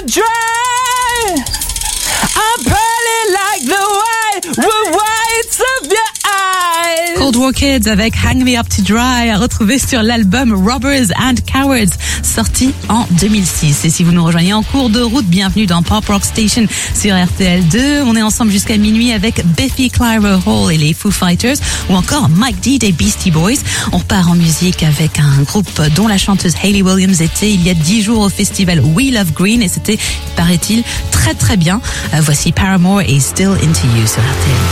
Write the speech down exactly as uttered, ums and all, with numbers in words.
dry. I'm pearly like the white, whites of your eyes. Cold War Kids avec Hang Me Up to Dry, à retrouver sur l'album Robbers and Cowards, sorti en deux mille six. Et si vous nous rejoignez en cours de route, bienvenue dans Pop Rock Station sur R T L deux. On est ensemble jusqu'à minuit avec Biffy Clyro Hall et les Foo Fighters, ou encore Mike D des Beastie Boys. On repart en musique avec un groupe dont la chanteuse Hayley Williams était il y a dix jours au festival We Love Green, et c'était, paraît-il, très très bien. Euh, voici Paramore et Still Into You sur R T L.